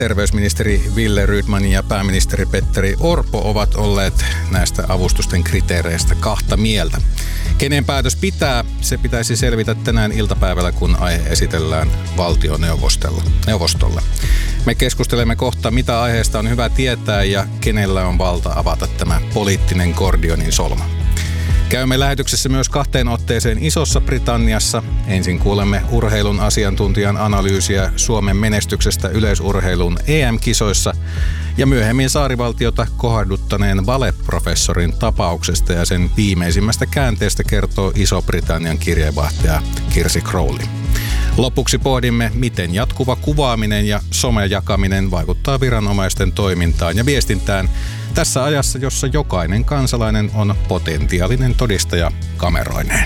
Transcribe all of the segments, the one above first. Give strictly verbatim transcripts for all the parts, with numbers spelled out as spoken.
Terveysministeri Wille Rydman ja pääministeri Petteri Orpo ovat olleet näistä avustusten kriteereistä kahta mieltä. Kenen päätös pitää, se pitäisi selvitä tänään iltapäivällä, kun aihe esitellään valtioneuvostolle. Me keskustelemme kohta, mitä aiheesta on hyvä tietää ja kenellä on valta avata tämä poliittinen Gordionin solmu. Käymme lähetyksessä myös kahteen otteeseen Isossa Britanniassa. Ensin kuulemme urheilun asiantuntijan analyysiä Suomen menestyksestä yleisurheilun E M-kisoissa ja myöhemmin saarivaltiota kohduttaneen valeprofessorin tapauksesta ja sen viimeisimmästä käänteestä kertoo Iso-Britannian kirjeenvaihtaja Kirsi Crowley. Lopuksi pohdimme, miten jatkuva kuvaaminen ja somejakaminen vaikuttaa viranomaisten toimintaan ja viestintään tässä ajassa, jossa jokainen kansalainen on potentiaalinen todistaja kameroineen.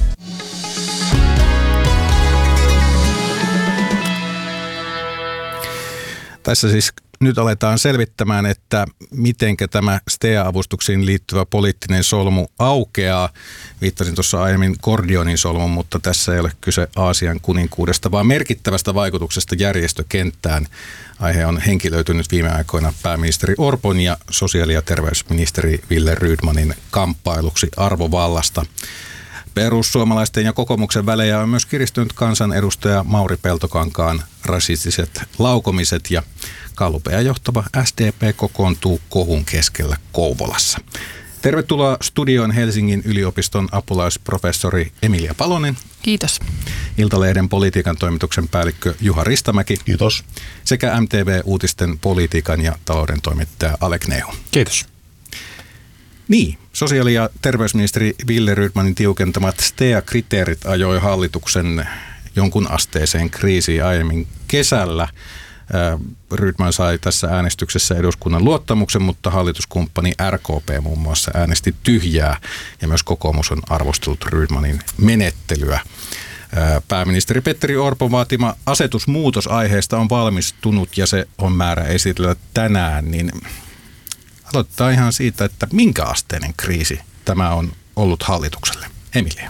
Tässä siis nyt aletaan selvittämään, että mitenkä tämä S T E A-avustuksiin liittyvä poliittinen solmu aukeaa. Viittasin tuossa aiemmin Gordionin solmun, mutta tässä ei ole kyse Aasian kuninkuudesta, vaan merkittävästä vaikutuksesta järjestökenttään. Aihe on henkilöitynyt viime aikoina pääministeri Orpon ja sosiaali- ja terveysministeri Wille Rydmanin kamppailuksi arvovallasta. Perussuomalaisten ja kokoomuksen välejä on myös kiristynyt kansanedustaja Mauri Peltokankaan rasistiset laukomiset ja Gallupea johtava S D P kokoontuu kohun keskellä Kouvolassa. Tervetuloa studioon Helsingin yliopiston apulaisprofessori Emilia Palonen. Kiitos. Iltalehden politiikan toimituksen päällikkö Juha Ristamäki. Kiitos. Sekä M T V-uutisten politiikan ja talouden toimittaja Alek Neo. Kiitos. Niin, sosiaali- ja terveysministeri Wille Rydmanin tiukentamat S T E A-kriteerit ajoi hallituksen jonkun asteeseen kriisiin aiemmin kesällä. Rydman sai tässä äänestyksessä eduskunnan luottamuksen, mutta hallituskumppani R K P muun muassa äänesti tyhjää ja myös kokoomus on arvostellut Rydmanin menettelyä. Pääministeri Petteri Orpon vaatima asetusmuutos aiheesta on valmistunut ja se on määrä esitellä tänään, niin aloittaa ihan siitä, että minkä asteinen kriisi tämä on ollut hallitukselle. Emilia.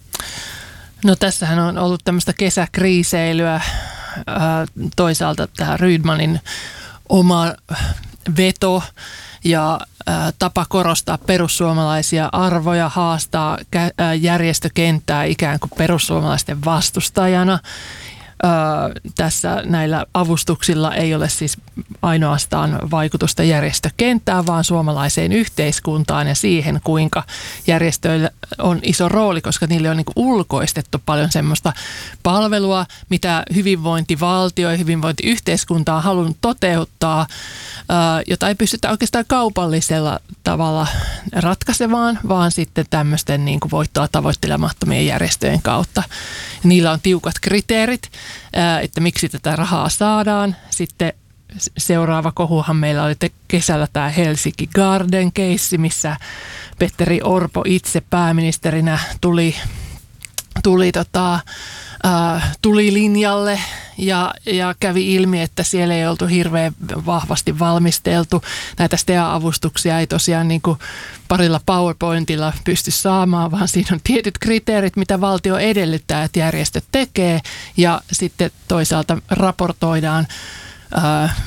No tässähän on ollut tämmöistä kesäkriiseilyä. Toisaalta tämä Rydmanin oma veto ja tapa korostaa perussuomalaisia arvoja, haastaa järjestökenttää ikään kuin perussuomalaisten vastustajana. Tässä näillä avustuksilla ei ole siis ainoastaan vaikutusta järjestökenttään, vaan suomalaiseen yhteiskuntaan ja siihen, kuinka järjestöillä on iso rooli, koska niille on niin kuin ulkoistettu paljon semmoista palvelua, mitä hyvinvointivaltio ja hyvinvointiyhteiskunta on halunnut toteuttaa, jota ei pystytä oikeastaan kaupallisella tavalla ratkaisemaan, vaan sitten tämmöisten niin kuin voittoa tavoittelemattomien järjestöjen kautta. Niillä on tiukat kriteerit, että miksi tätä rahaa saadaan. Sitten seuraava kohuhan meillä oli kesällä tämä Helsinki Garden -keissi, missä Petteri Orpo itse pääministerinä tuli, tuli, tota, äh, tuli linjalle ja, ja kävi ilmi, että siellä ei oltu hirveän vahvasti valmisteltu. Näitä S T E A-avustuksia ei tosiaan niin kuin parilla PowerPointilla pysty saamaan, vaan siinä on tietyt kriteerit, mitä valtio edellyttää, että järjestöt tekee ja sitten toisaalta raportoidaan ää,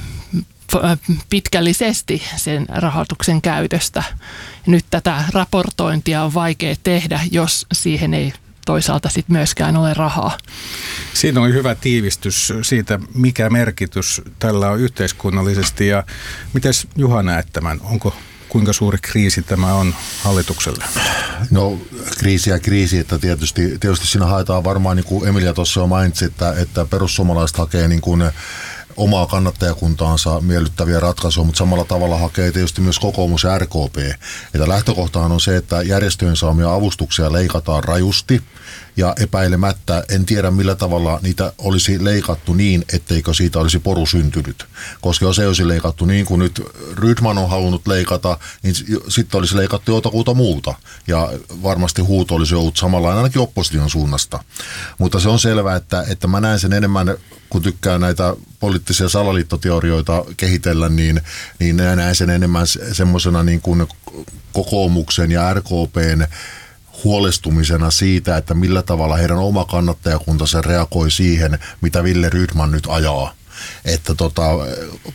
pitkällisesti sen rahoituksen käytöstä. Nyt tätä raportointia on vaikea tehdä, jos siihen ei toisaalta sit myöskään ole rahaa. Siinä oli hyvä tiivistys siitä, mikä merkitys tällä on yhteiskunnallisesti. Ja mites Juha näet tämän? Onko kuinka suuri kriisi tämä on hallitukselle? No kriisi ja kriisi, että tietysti, tietysti siinä haetaan varmaan, niin kuin Emilia tuossa jo mainitsi, että, että perussuomalaiset hakee niin kuin omaa kannattajakuntaansa miellyttäviä ratkaisuja, mutta samalla tavalla hakee tietysti myös kokoomus ja R K P. Että lähtökohtahan on se, että järjestöjen saamia avustuksia leikataan rajusti ja epäilemättä en tiedä millä tavalla niitä olisi leikattu niin, etteikö siitä olisi poru syntynyt. Koska jos ei olisi leikattu niin kuin nyt Rydman on halunnut leikata, niin sitten olisi leikattu jotakuta muuta. Ja varmasti huuto olisi ollut samanlainen ainakin opposition suunnasta. Mutta se on selvää, että, että mä näen sen enemmän, kun tykkään näitä poliittisia salaliittoteorioita kehitellä, niin, niin näen sen enemmän semmoisena niin kuin kokoomuksen ja R K P:n huolestumisena siitä, että millä tavalla heidän oma kannattajakuntansa reagoi siihen, mitä Wille Rydman nyt ajaa. Että tota,